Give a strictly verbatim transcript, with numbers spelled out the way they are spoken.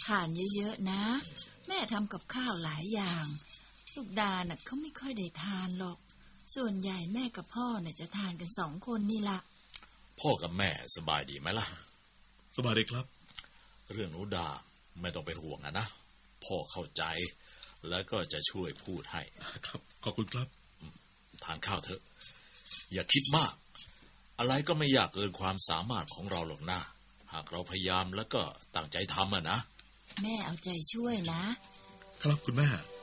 ทานเยอะๆนะแม่ทำกับข้าวหลายอย่างลูกดาน่ะเขาไม่ค่อยได้ทานหรอกส่วนใหญ่แม่กับพ่อเนี่ยจะทานกันสองคนนี่ละพ่อกับแม่สบายดีไหมล่ะสบายดีครับเรื่องหนูดาไม่ต้องเป็นห่วงนะพ่อเข้าใจแล้วก็จะช่วยพูดให้ครับขอบคุณครับทานข้าวเถอะอย่าคิดมากอะไรก็ไม่ยากเกินความสามารถของเราหรอกนะหากเราพยายามแล้วก็ตั้งใจทำอ่ะนะแม่เอาใจช่วยนะครับคุณแม่